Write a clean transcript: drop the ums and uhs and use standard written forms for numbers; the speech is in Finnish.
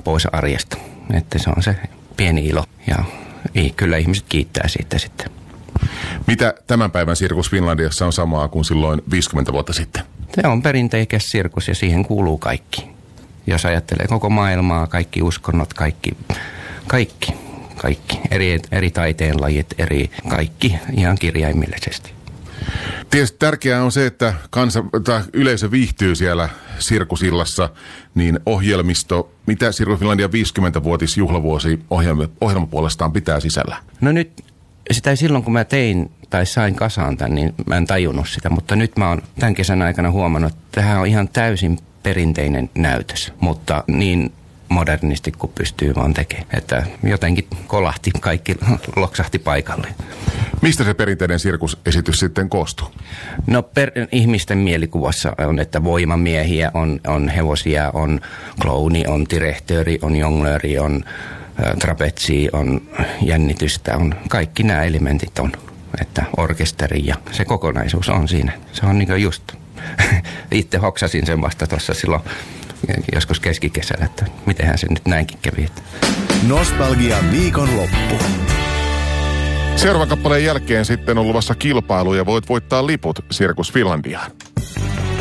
pois arjesta. Että se on se pieni ilo ja kyllä ihmiset kiittää siitä sitten. Mitä tämän päivän Sirkus Finlandiassa on samaa kuin silloin 50 vuotta sitten? Se on perinteikäs sirkus ja siihen kuuluu kaikki. Jos ajattelee koko maailmaa, kaikki uskonnot, kaikki. Eri taiteenlajit, kaikki ihan kirjaimellisesti. Tietysti tärkeää on se, että yleisö viihtyy siellä sirkusillassa, niin ohjelmisto, mitä Sirkus Finlandia 50-vuotisjuhlavuosi ohjelma puolestaan pitää sisällä? No nyt, sitä ei silloin kun mä tein tai sain kasaan tämän, niin mä en tajunnut sitä, mutta nyt mä oon tämän kesän aikana huomannut, että tämähän on ihan täysin perinteinen näytös, mutta niin modernisti kuin pystyy vaan tekemään. Että jotenkin kolahti, kaikki loksahti paikalle. Mistä se perinteinen sirkusesitys sitten koostuu? No ihmisten mielikuvassa on, että voimamiehiä, on hevosia, on klouni, on direhtööri, on jonglööri, on trapetsi, on jännitystä, on kaikki nämä elementit on. Että orkesteri ja se kokonaisuus on siinä. Se on niin kuin just. Itse hoksasin sen vasta tuossa silloin joskus keskikesällä, että mitenhän se nyt näinkin kävi. Nostalgian viikonloppu. Seuraavan kappaleen jälkeen sitten on luvassa kilpailu ja voit voittaa liput Sirkus Finlandiaan.